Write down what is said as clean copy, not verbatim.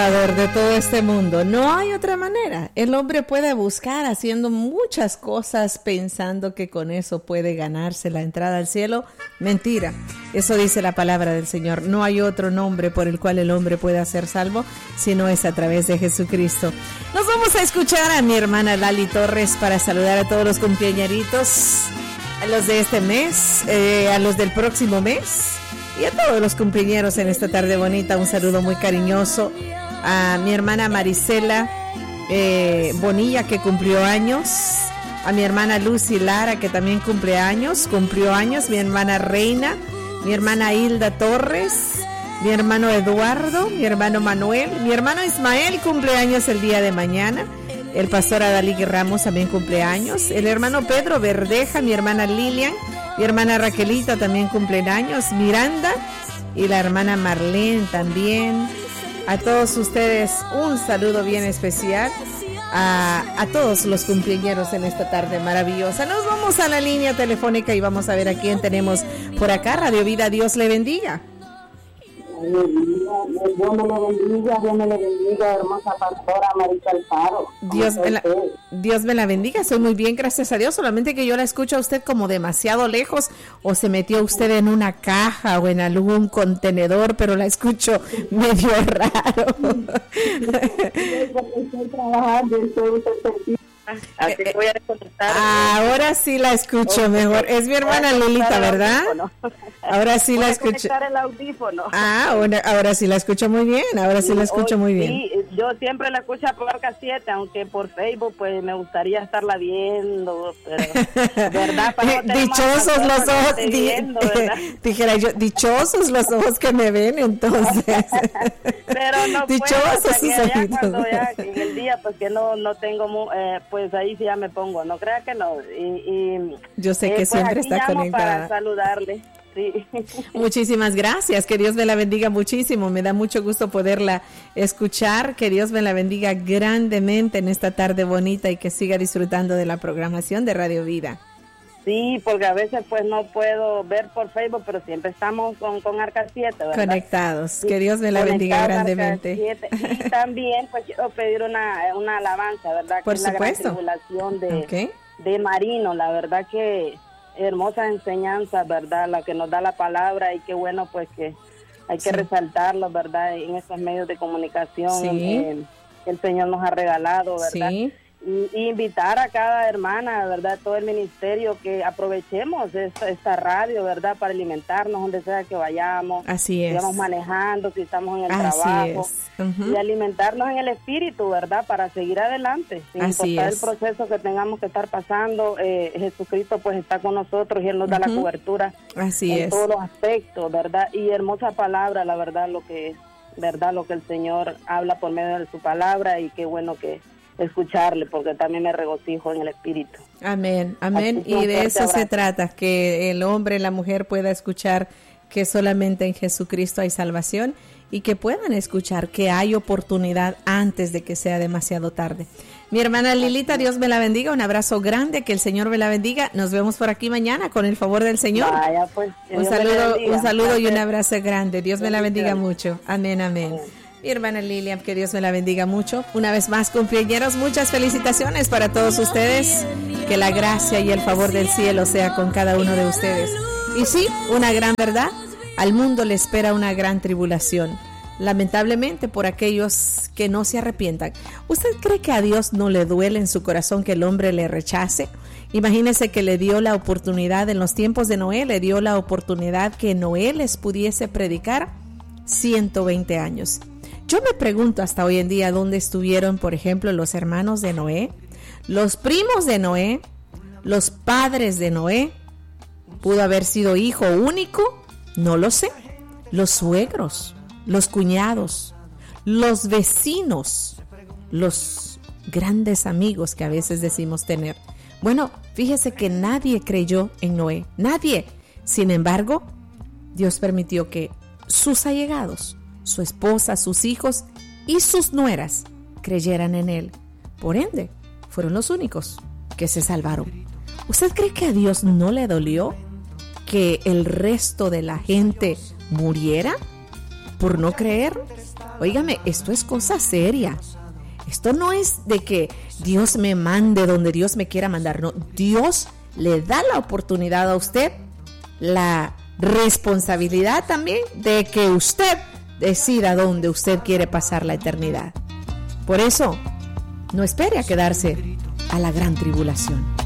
De todo este mundo. No hay otra manera. El hombre puede buscar haciendo muchas cosas pensando que con eso puede ganarse la entrada al cielo. Mentira. Eso dice la palabra del Señor. No hay otro nombre por el cual el hombre pueda ser salvo, sino es a través de Jesucristo. Nos vamos a escuchar a mi hermana Lali Torres para saludar a todos los cumpleañeritos, a los de este mes, a los del próximo mes y a todos los cumpleañeros en esta tarde bonita. Un saludo muy cariñoso a mi hermana Marisela Bonilla, que cumplió años, a mi hermana Lucy Lara, que también cumplió años, mi hermana Reina, mi hermana Hilda Torres, mi hermano Eduardo, mi hermano Manuel, mi hermano Ismael cumple años el día de mañana, el pastor Adalí Ramos también cumple años, el hermano Pedro Verdeja, mi hermana Lilian, mi hermana Raquelita también cumplen años, Miranda y la hermana Marlene también. A todos ustedes un saludo bien especial, a todos los cumpleañeros en esta tarde maravillosa. Nos vamos a la línea telefónica y vamos a ver a quién tenemos por acá. Radio Vida, Dios le bendiga. Dios me le bendiga, hermosa pastora Marisa Alfaro. Dios me la bendiga, soy muy bien, gracias a Dios, solamente que yo la escucho a usted como demasiado lejos, o se metió usted en una caja o en algún contenedor, pero la escucho medio raro. Estoy trabajando, así que voy a desconectar. Ahora sí la escucho mejor. Es mi hermana Lilita, ¿verdad? Ahora sí la escucho. El audífono. Ahora sí la escucho muy bien. Sí, yo siempre la escucho por K7, aunque por Facebook pues me gustaría estarla viendo, pero ¿verdad? Dichosos los ojos, dijera yo, dichosos los ojos que me ven, entonces. Pero no dichosos sus ojitos. Cuando ya en el día pues que no tengo pues ahí sí ya me pongo, no crea que no. Y yo sé que pues siempre está conectada. Para saludarle. Sí. Muchísimas gracias, que Dios me la bendiga muchísimo, me da mucho gusto poderla escuchar, que Dios me la bendiga grandemente en esta tarde bonita y que siga disfrutando de la programación de Radio Vida. Sí, porque a veces pues no puedo ver por Facebook, pero siempre estamos con Arca 7, ¿verdad? Conectados, sí, que Dios me la bendiga grandemente. Y también pues quiero pedir una alabanza, ¿verdad? Por que supuesto. Es la gran tribulación de Marino, la verdad que hermosa enseñanza, ¿verdad? La que nos da la palabra, y qué bueno pues que hay que resaltarlo, ¿verdad? En estos medios de comunicación que el Señor nos ha regalado, ¿verdad? Sí. Y invitar a cada hermana, ¿verdad? Todo el ministerio, que aprovechemos esta radio, ¿verdad? Para alimentarnos donde sea que vayamos. Así es. Vamos manejando, si estamos en el trabajo. Y alimentarnos en el espíritu, ¿verdad? Para seguir adelante, sin importar el proceso que tengamos que estar pasando. Jesucristo pues está con nosotros y Él nos da la cobertura en todos los aspectos, ¿verdad? Y hermosa palabra, la verdad, lo que el Señor habla por medio de su palabra, y qué bueno que escucharle, porque también me regocijo en el espíritu. Amén, amén. Y de eso se trata, que el hombre y la mujer pueda escuchar que solamente en Jesucristo hay salvación, y que puedan escuchar que hay oportunidad antes de que sea demasiado tarde. Mi hermana Lilita, Dios me la bendiga, un abrazo grande, que el Señor me la bendiga. Nos vemos por aquí mañana con el favor del Señor. Vaya, pues, un saludo y un abrazo grande. Dios me la bendiga mucho. Amén, amén. Mi hermana Lilian, que Dios me la bendiga mucho. Una vez más, cumpleañeros, muchas felicitaciones para todos ustedes. Que la gracia y el favor del cielo sea con cada uno de ustedes. Y sí, una gran verdad, al mundo le espera una gran tribulación, lamentablemente por aquellos que no se arrepientan. ¿Usted cree que a Dios no le duele en su corazón que el hombre le rechace? Imagínese que le dio la oportunidad en los tiempos de Noé, le dio la oportunidad que Noé les pudiese predicar 120 años. Yo me pregunto hasta hoy en día dónde estuvieron, por ejemplo, los hermanos de Noé, los primos de Noé, los padres de Noé. ¿Pudo haber sido hijo único? No lo sé. Los suegros, los cuñados, los vecinos, los grandes amigos que a veces decimos tener. Bueno, fíjese que nadie creyó en Noé, nadie. Sin embargo, Dios permitió que sus allegados, su esposa, sus hijos y sus nueras creyeran en él. Por ende, fueron los únicos que se salvaron. ¿Usted cree que a Dios no le dolió que el resto de la gente muriera por no creer? Óigame, esto es cosa seria. Esto no es de que Dios me mande donde Dios me quiera mandar. No, Dios le da la oportunidad a usted, la responsabilidad también de que usted decida dónde usted quiere pasar la eternidad. Por eso, no espere a quedarse a la gran tribulación.